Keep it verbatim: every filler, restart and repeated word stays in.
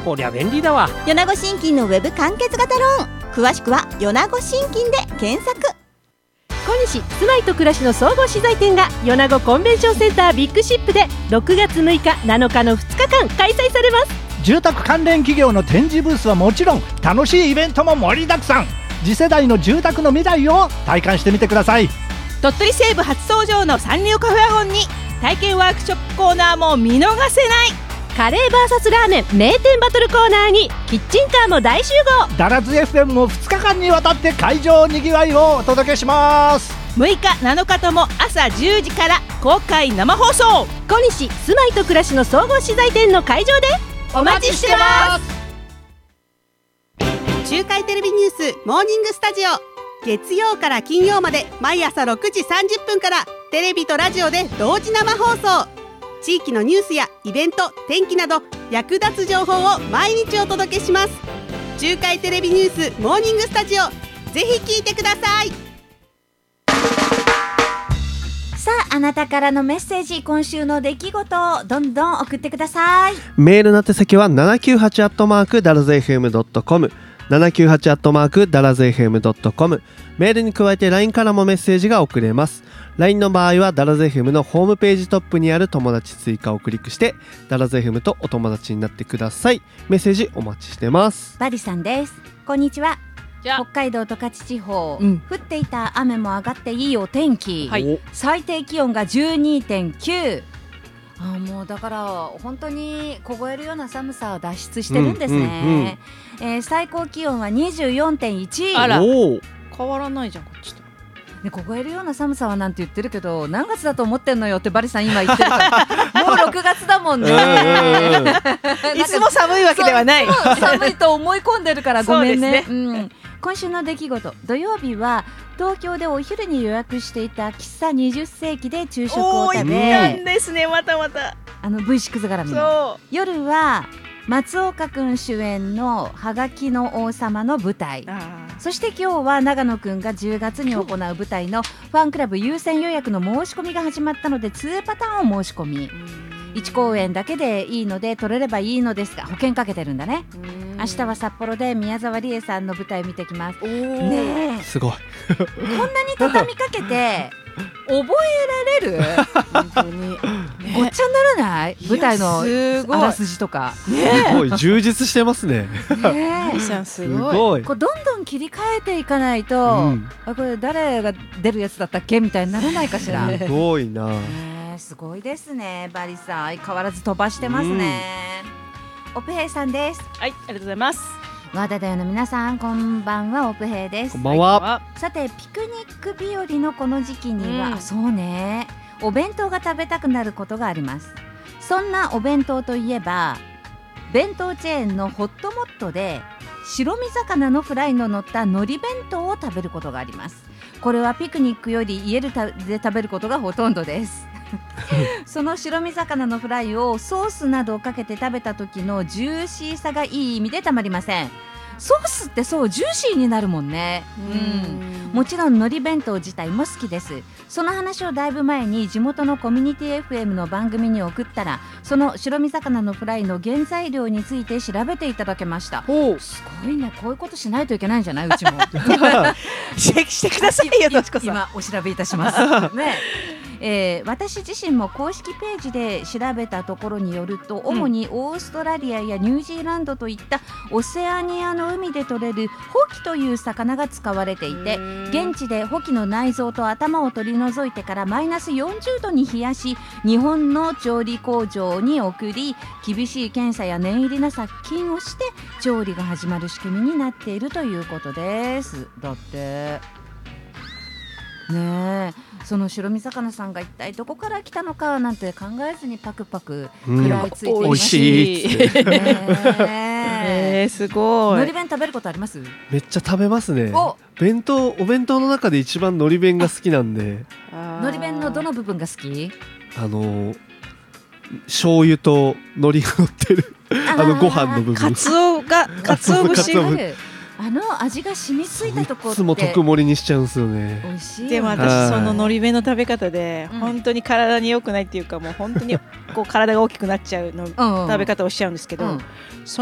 こりゃ便利だわ。 米子信金のウェブ完結型ローン、詳しくは米子信金で検索。 小西住まいと暮らしの総合資材店が米子コンベンションセンタービッグシップでろくがつむいかなのかのふつかかん開催されます。 住宅関連企業の展示ブースはもちろん、楽しいイベントも盛りだくさん。次世代の住宅の未来を体感してみてください。 鳥取西部初登場のサンリオカフェワゴンに体験ワークショップコーナーも見逃せない。 カレー ブイエス ラーメン名店バトルコーナーにキッチンカーも大集合。 ダラズ エフエム もふつかかんにわたって会場にぎわいをお届けします。 むいかなのかとも朝じゅうじから公開生放送。 小西住まいと暮らしの総合資材店の会場でお待ちしてます。中海テレビニュースモーニングスタジオ、月曜から金曜まで毎朝ろくじさんじゅっぷんからテレビとラジオで同時生放送。地域のニュースやイベント、天気など役立つ情報を毎日お届けします。中海テレビニュースモーニングスタジオ、ぜひ聞いてください。 さあ、あなたからのメッセージ、今週の出来事をどんどん送ってください。 メールの宛先はななきゅうはちアットマークダラズエフエムドットコム、ななきゅうはちアットマークダラズエフエムドットコム。メールに加えて ライン からもメッセージが送れます。 ライン の場合はダラズ エフエム のホームページトップにある友達追加をクリックしてダラズ エフエム とお友達になってください。メッセージお待ちしてます。 バリさんです。こんにちは。北海道十勝地方、うん、降っていた雨も上がっていいお天気、はい、最低気温が じゅうにてんきゅう。 あ、もうだから本当に凍えるような寒さを脱出してるんですね、うんうんうん。えー、最高気温は にじゅうよんてんいち。 あら、変わらないじゃんこっちと、 ね、凍えるような寒さはなんて言ってるけど、何月だと思ってんのよってバリさん今言ってるからもうろくがつだもんねいつも寒いわけではない。 寒いと思い込んでるからごめんね。 そうですね、 うん、今週の出来事、土曜日は東京でお昼に予約していた喫茶にじゅっせいきで昼食を食べ、 行ったんですね、またまたあの ブイシックス 絡みの。夜は松岡くん主演のはがきの王様の舞台、そして今日は長野くんがじゅうがつに行う舞台のファンクラブ優先予約の申し込みが始まったのでにパターンを申し込み、いち公演だけでいいので取れればいいのですが、保険かけてるんだね。明日は札幌で宮沢りえさんの舞台見てきます。ねえ、 すごいこんなに畳みかけて覚えられる本当に、ね、ごっちゃにならない舞台のあらすじとか、 ね、すごい充実してますね。 ねえすごい、 こうどんどん切り替えていかないと、うん、あ、これ誰が出るやつだったっけみたいにならないかしら。 すごいな、 ね、すごいですね。バリさん相変わらず飛ばしてますね、うん、オペヘイさんです。 はい、ありがとうございます。 和田だよの皆さん、こんばんは。オペヘイです。 こんばんは。 さて、ピクニック日和のこの時期には、うん、そうね、お弁当が食べたくなることがあります。そんなお弁当といえば、弁当チェーンのホットモットで白身魚のフライの乗った海苔弁当を食べることがあります。これはピクニックより家で食べることがほとんどですその白身魚のフライをソースなどをかけて食べた時のジューシーさがいい意味でたまりません。ソースってそうジューシーになるもんね。うん、もちろん海苔弁当自体も好きです。その話をだいぶ前に地元のコミュニティ エフエム の番組に送ったら、その白身魚のフライの原材料について調べていただけました。すごいね、こういうことしないといけないんじゃない、うちもしてしてくださいよ、としこさん。 今お調べいたしますね。えー、私自身も公式ページで調べたところによると、主にオーストラリアやニュージーランドといったオセアニアの海で取れるホキという魚が使われていて、現地でホキの内臓と頭を取り除いてからマイナスよんじゅうどに冷やし、日本の調理工場に送り、厳しい検査や念入りな殺菌をして調理が始まる仕組みになっているということです。だってねえ、その白身魚さんが一体どこから来たのかなんて考えずにパクパク食らいついています、うん、 おいしいっつってえー、すごい。 海苔弁食べることあります？ めっちゃ食べますね。お弁当お弁当の中で一番海苔弁が好きなんで。 海苔弁のどの部分が好き？ あの醤油と海苔が乗ってるあのご飯の部分。 カツオがカツオ節あの味が染みついたところっていつも特盛りにしちゃうんですよね。 美味しい。 でも私その海苔弁の食べ方で本当に体に良くないっていうか、もう本当にこう体が大きくなっちゃうの食べ方をしちゃうんですけど、うん、